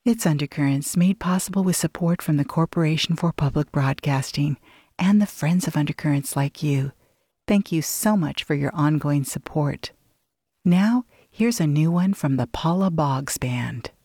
It's Undercurrents, made possible with support from the Corporation for Public Broadcasting and the friends of Undercurrents like you. Thank you so much for your ongoing support. Now, here's a new one from the Paula Boggs Band.